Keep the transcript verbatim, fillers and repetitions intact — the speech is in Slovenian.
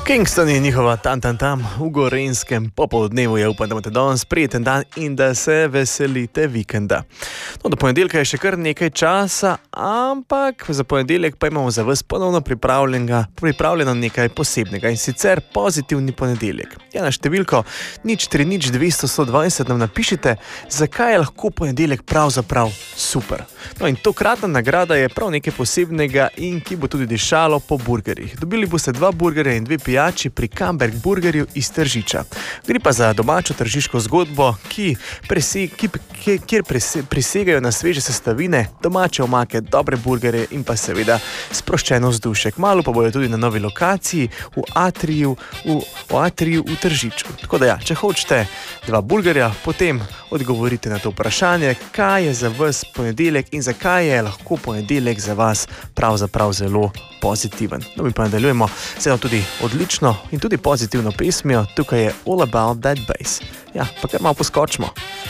Kingston je njihova tam tam tam v Gorenjskem popoldnevu. Ja, upam, da imate danes prijeten dan in da se veselite vikenda. No, do ponedeljka je še kar nekaj časa, ampak za ponedeljek pa imamo za vas ponovno pripravljeno nekaj posebnega, in sicer pozitivni ponedeljek. Ja, na številko nič tri nič dvesto sto dvajset nam napišite, zakaj je lahko ponedeljek pravzaprav super. No, in tokratna nagrada je prav nekaj posebnega in ki bo tudi dišalo po burgerjih. Dobili boste dva burgerja in dve pijači pri Kamberg burgerju iz Tržiča. Gre pa za domačo tržiško zgodbo, ki prese, ki, ki, kjer prese, prisegajo na sveže sestavine, domače omake, dobre burgerje in pa seveda sproščeno vzdušje. Kmalu pa bojo tudi na novi lokaciji v Atriju v, v, Atriju v Tržiču. Tako da ja, če hočete dva burgerja, potem odgovorite na to vprašanje, kaj je za vas ponedeljek in zakaj je lahko ponedeljek za vas pravzaprav zelo pozitiven. No, mi pa nadaljujemo z eno tudi odlično in tudi pozitivno pesmijo. Tukaj je All About That Bass. Ja, pa kar malo poskočimo.